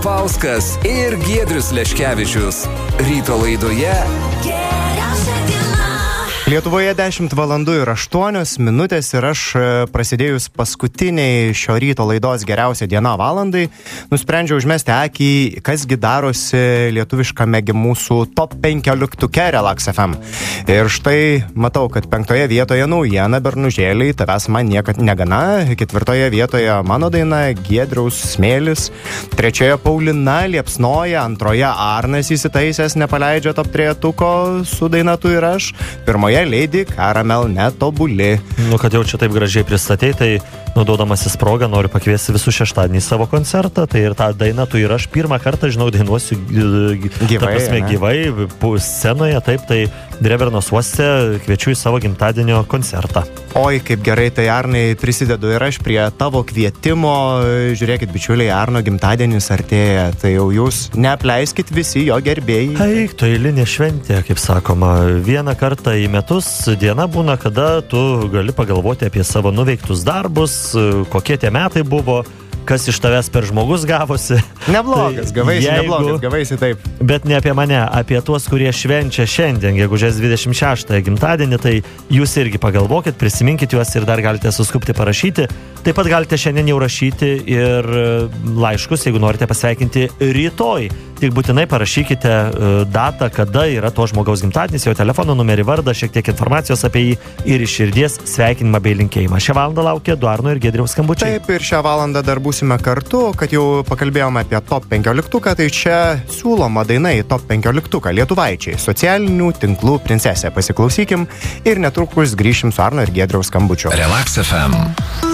Pauskas ir Giedrius Leškevičius. Ryto laidoje Lietuvoje 10 valandų ir 8 minutės ir aš prasidėjus paskutiniai šio ryto laidos geriausia diena valandai nusprendžiau užmesti akį, kasgi darosi lietuviškame mūsų top 15 Relax FM. Ir štai matau, kad 5 vietoje naujiena Bernužėliai, tavęs man niekad negana, 4 vietoje mano daina Giedriaus Smėlis, 3 Paulina Liepsnoja, 2 Arnas įsitaisęs nepaleidžia top 3 su daina Tu ir aš, 1 Lady Caramel Netobuli. Kad jau čia taip gražiai pristatei, tai naudodamasis progą noriu pakviesti visus šeštadienį į savo koncertą. Tai ir tą dainą Tu ir aš pirmą kartą, žinau, dainuosiu gyvai scenoje. Taip, tai Drevernos uoste kviečiu į savo gimtadienio koncertą. Oi, kaip gerai, tai Arnai prisidedu ir aš prie tavo kvietimo. Žiūrėkit, bičiuliai, Arno gimtadienis artėja, tai jau jūs neapleiskit visi jo gerbėjai. Eik, tu eilinė šventė, kaip sakoma, vieną kartą į metus diena būna, kada tu gali pagalvoti apie savo nuveiktus darbus, kokie tie metai buvo, kas iš tavęs per žmogus gavosi. Neblogas, gavaisi taip. Bet ne apie mane, apie tuos, kurie švenčia šiandien, gegužės 26 gimtadienį, tai jūs irgi pagalvokit, prisiminkit juos ir dar galite suskupti parašyti. Taip pat galite šiandien jau rašyti ir laiškus, jeigu norite pasveikinti rytoj. Tik būtinai parašykite datą, kada yra to žmogaus gimtadienis, jo telefono numerį, vardą, šiek tiek informacijos apie jį ir iš širdies sveikinimą bei linkėjimą. Šią valandą laukia du Arno ir Giedriaus skambučiai. Taip, ir šią valandą dar būsime kartu, kad jau pakalbėjome apie top 15, tai čia siūloma daina į top 15 lietuvaičiai, socialinių tinklų princesė. Pasiklausykim ir netrukus grįšim su Arno ir Giedriaus skambučiu. Relax FM.